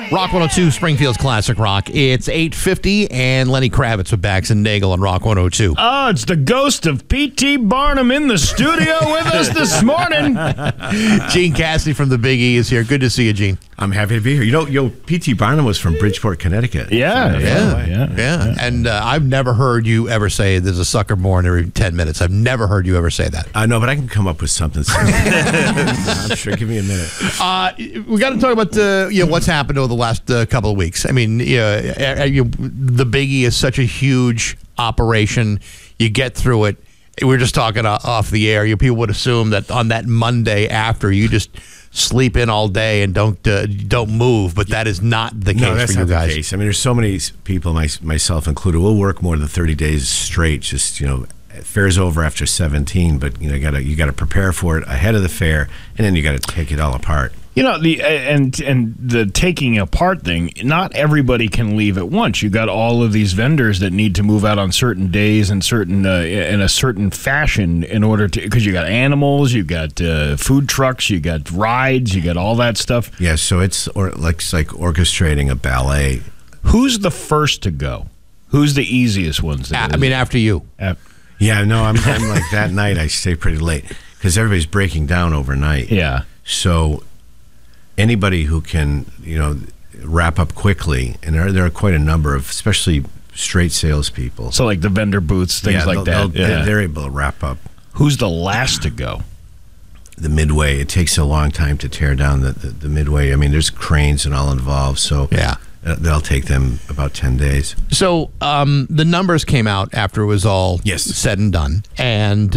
Rock 102, Springfield's Classic Rock. It's 8:50, and Lenny Kravitz with Bax and Nagel on Rock 102. Oh, it's the ghost of P.T. Barnum in the studio with us this morning. Gene Cassidy from the Big E is here. Good to see you, Gene. I'm happy to be here. You know, P.T. Barnum was from Bridgeport, Connecticut. Yeah. And I've never heard you ever say there's a sucker born every 10 minutes. I've never heard you ever say that. I know, but I can come up with something. I'm sure. Give me a minute. We got to talk about what's happened over the last couple of weeks. I mean, the Biggie is such a huge operation. You get through it. We were just talking off the air. People would assume that on that Monday after, you just sleep in all day and don't move, but that is not the case that's for you not guys. The case. I mean, there's so many people, myself included, we'll work more than 30 days straight. Just fair's over after 17, but you got to prepare for it ahead of the fair, and then you got to take it all apart. The taking apart thing, not everybody can leave at once. You got all of these vendors that need to move out on certain days and certain in a certain fashion in order to, because you got animals, you got food trucks, you got rides, you got all that stuff. Yeah, so it's like orchestrating a ballet. Who's the first to go? Who's the easiest ones? After you. Yeah, no, I'm like that night I stay pretty late because everybody's breaking down overnight. Yeah. So anybody who can, wrap up quickly, and there are quite a number of, especially straight salespeople. So like the vendor booths, things like that. They're able to wrap up. Who's the last to go? The midway. It takes a long time to tear down the midway. I mean, there's cranes and all involved. So yeah. That'll take them about 10 days. So the numbers came out after it was all said and done, and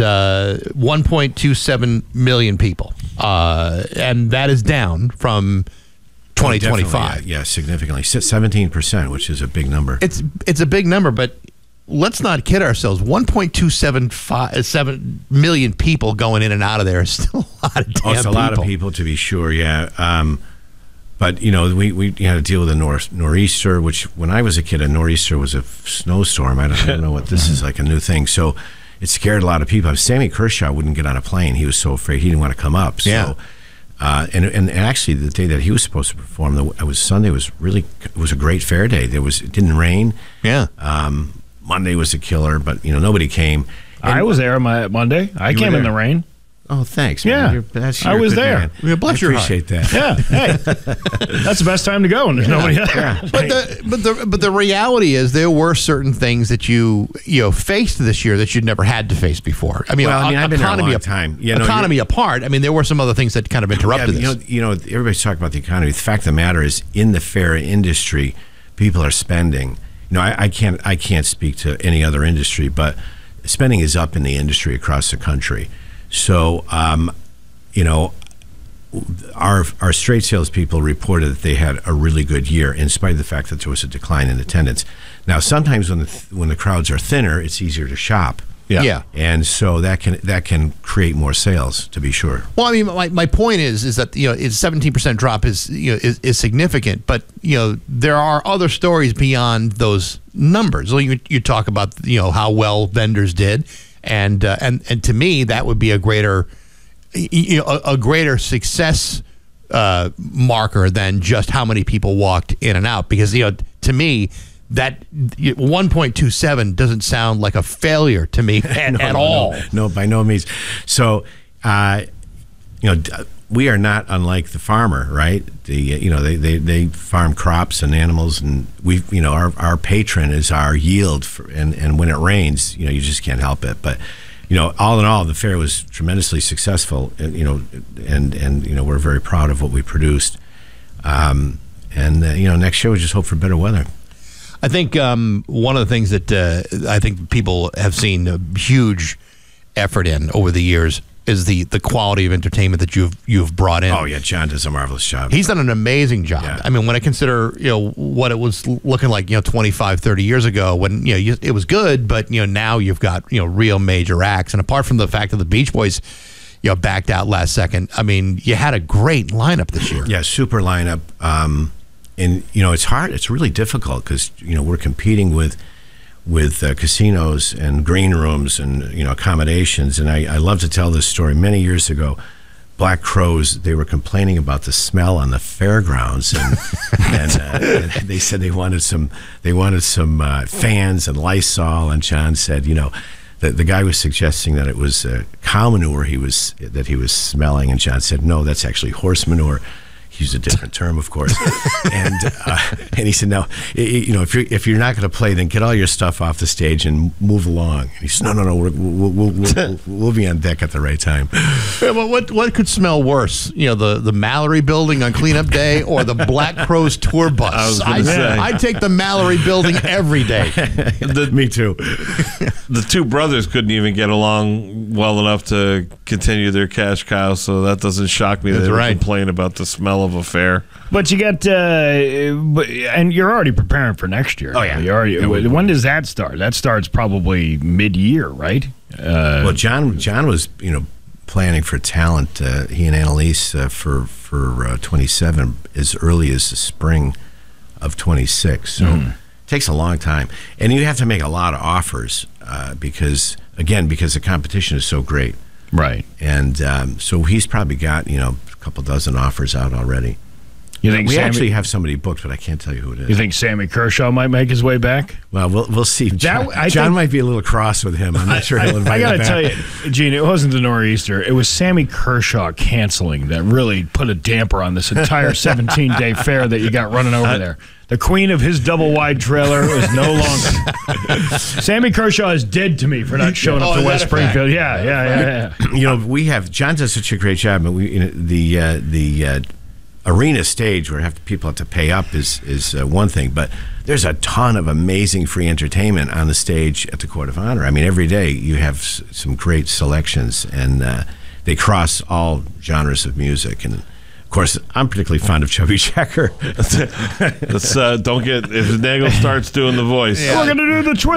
1.27 million people, and that is down from 2025. Yeah, significantly, 17%, which is a big number. It's a big number, but let's not kid ourselves. 1.275 million people going in and out of there is still a lot of damn people. It's a lot of people, to be sure. Yeah. But, we had to deal with a nor'easter, which when I was a kid, a nor'easter was a snowstorm. I don't know what this is, like a new thing. So it scared a lot of people. Sammy Kershaw wouldn't get on a plane. He was so afraid. He didn't want to come up. So, yeah. And actually, the day that he was supposed to perform, it was Sunday, it was a great fair day. It didn't rain. Yeah. Monday was a killer, but, nobody came. And I was there on Monday. I came in the rain. Oh, thanks, man. Yeah, I was there. Man. Bless your heart. Appreciate that. Yeah, hey, that's the best time to go, and there's nobody else. Yeah. But the reality is there were certain things that you faced this year that you'd never had to face before. I mean, I've been there a long time. Economy apart. I mean, there were some other things that kind of interrupted this. Everybody's talking about the economy. The fact of the matter is, in the fair industry, people are spending. I can't speak to any other industry, but spending is up in the industry across the country. So, our straight salespeople reported that they had a really good year, in spite of the fact that there was a decline in attendance. Now, sometimes when the crowds are thinner, it's easier to shop. Yeah. And so that can create more sales, to be sure. Well, I mean, my point is that it's 17% drop is significant, but there are other stories beyond those numbers. Well, you talk about how well vendors did. And to me, that would be a greater success marker than just how many people walked in and out. Because to me, that 1.27 doesn't sound like a failure to me at all. No, by no means. So, we are not unlike the farmer, right? They farm crops and animals, and our patron is our yield, and when it rains, you just can't help it. But all in all, the fair was tremendously successful, and we're very proud of what we produced. Next year we just hope for better weather. I think one of the things that I think people have seen a huge effort in over the years is the quality of entertainment that you've brought in. Oh yeah, John does a marvelous job. He's done an amazing job. Yeah. I mean, when I consider what it was looking like 25, 30 years ago, when it was good, but now you've got real major acts, and apart from the fact that the Beach Boys backed out last second, I mean, you had a great lineup this year. Yeah, super lineup. And it's hard. It's really difficult because we're competing with casinos and green rooms and accommodations. And I love to tell this story. Many years ago, Black Crowes, they were complaining about the smell on the fairgrounds, and they said they wanted some fans and Lysol. And John said, the guy was suggesting that it was cow manure he was smelling, and John said, no, that's actually horse manure. He used a different term, of course, and he said, "No, if you're not going to play, then get all your stuff off the stage and move along." And he said, "No, we'll be on deck at the right time." Yeah, well, what could smell worse? The Mallory Building on cleanup day, or the Black Crowes tour bus? I'd take the Mallory Building every day. Me too. The two brothers couldn't even get along well enough to continue their cash cow, so that doesn't shock me that they would complain about the smell of a fair. But you get, and you're already preparing for next year. Oh, yeah. When does that start? That starts probably mid-year, right? Well, John was, planning for talent. He and Annalise for 27 as early as the spring of 26. So it takes a long time, and you have to make a lot of offers because the competition is so great. Right. And so he's probably got, a couple dozen offers out already. You think we actually have somebody booked, but I can't tell you who it is. You think Sammy Kershaw might make his way back? Well, we'll see. John might be a little cross with him. I'm not sure he'll invite him back. I got to tell you, Gene, it wasn't the Nor'easter. It was Sammy Kershaw canceling that really put a damper on this entire 17-day fair that you got running over there. The queen of his double-wide trailer is no longer. Sammy Kershaw is dead to me for not showing up to West Springfield. Yeah. John does such a great job. But the arena stage where people have to pay up is one thing, but there's a ton of amazing free entertainment on the stage at the Court of Honor. I mean, every day you have some great selections, and they cross all genres of music. And of course, I'm particularly fond of Chubby Checker. Let's don't get if Nagel starts doing the voice. Yeah. We're gonna do the twist.